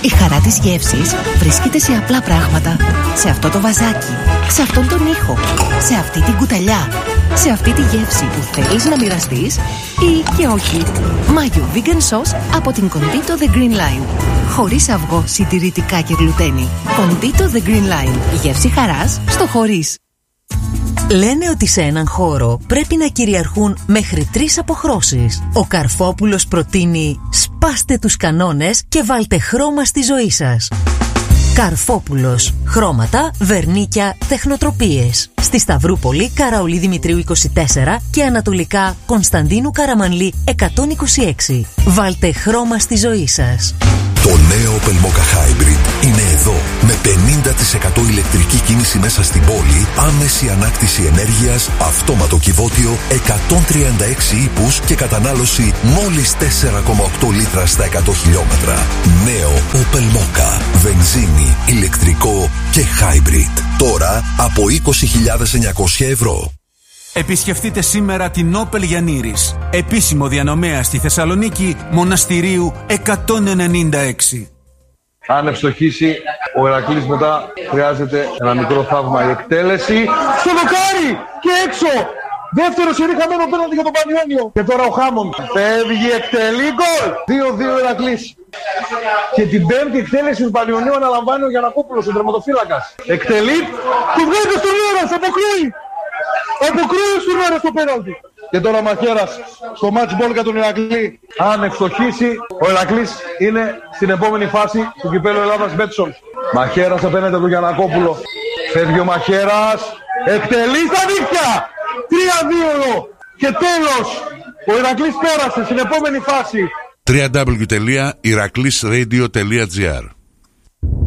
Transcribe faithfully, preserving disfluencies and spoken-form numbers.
Η χαρά της γεύσης βρίσκεται σε απλά πράγματα. Σε αυτό το βαζάκι, σε αυτόν τον ήχο, σε αυτή την κουταλιά, σε αυτή τη γεύση που θέλεις να μοιραστείς ή και όχι. Μάγιο vegan sauce από την Condito The Green Line. Χωρίς αυγό, συντηρητικά και γλουτένι. Condito The Green Line. Η γεύση χαράς στο χωρίς. Λένε ότι σε έναν χώρο πρέπει να κυριαρχούν μέχρι τρεις αποχρώσεις. Ο Καρφόπουλος προτείνει σπάστε τους κανόνες και βάλτε χρώμα στη ζωή σας. Καρφόπουλος. Χρώματα, βερνίκια, τεχνοτροπίες. Στη Σταυρούπολη, Καραολί Δημητρίου είκοσι τέσσερα και ανατολικά Κωνσταντίνου Καραμανλή εκατόν είκοσι έξι. Βάλτε χρώμα στη ζωή σας. Το νέο Opel Mokka Hybrid είναι εδώ. Με πενήντα τοις εκατό ηλεκτρική κίνηση μέσα στην πόλη, άμεση ανάκτηση ενέργειας, αυτόματο κυβότιο, εκατόν τριάντα έξι ύπους και κατανάλωση μόλις τέσσερα κόμμα οκτώ λίτρα στα εκατό χιλιόμετρα. Νέο Opel Mokka. Βενζίνη, ηλεκτρικό και hybrid. Τώρα από είκοσι χιλιάδες εννιακόσια ευρώ. Επισκεφτείτε σήμερα την Opel Γιαννήρης, επίσημο διανομέα στη Θεσσαλονίκη, Μοναστηρίου εκατόν ενενήντα έξι. Αν ευστοχίσει ο Ηρακλής, μετά χρειάζεται ένα μικρό θαύμα. Η εκτέλεση στο δοκάρι και έξω. Δεύτερο σερί χαμένο πέναλτι για τον Πανιόνιο. Και τώρα ο Χάμοντ φεύγει, εκτελεί, γκολ. δύο δύο Ηρακλής. Και την πέμπτη εκτέλεση του Πανιονίου αναλαμβάνει ο Γιαννακόπουλος, ο τερματοφύλακας. Εκτελεί, του βγάζει στον Λέρας, αποκρούει. Αποκρούει στον Λέρας το πέναλτι. Και τώρα ο Μαχαίρας στο match ball για τον Ηρακλή. Αν ευστοχίσει, ο Ηρακλής είναι στην επόμενη φάση του κυπέλλου Ελλάδας Μπέτσον. Μαχαίρας απέναντι του Γιαννακόπουλο. Φεύγει ο Μαχαίρας. Εκτελεί στα δίχτυα. τρία δύο. Και τέλος, ο Ηρακλής πέρασε στην επόμενη φάση. double-u double-u double-u τελεία ηρακλής radio τελεία τζι άρ